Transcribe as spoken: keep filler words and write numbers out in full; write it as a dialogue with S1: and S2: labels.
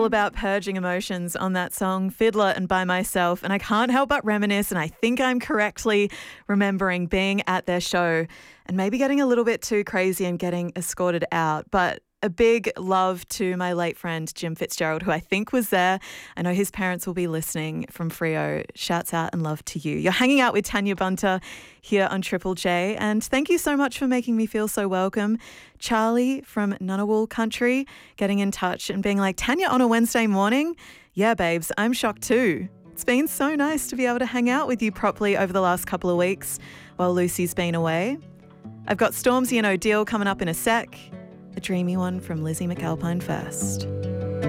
S1: all about purging emotions on that song, Fiddler and By Myself, and I can't help but reminisce, and I think I'm correctly remembering being at their show and maybe getting a little bit too crazy and getting escorted out. But a big love to my late friend Jim Fitzgerald, who I think was there. I know his parents will be listening from Freo. Shouts out and love to you. You're hanging out with Tanya Bunter here on Triple J, and thank you so much for making me feel so welcome. Charlie from Ngunnawal Country getting in touch and being like, Tanya on a Wednesday morning? Yeah, babes, I'm shocked too. It's been so nice to be able to hang out with you properly over the last couple of weeks while Lucy's been away. I've got Stormzy and Odile coming up in a sec. A dreamy one from Lizzie McAlpine first.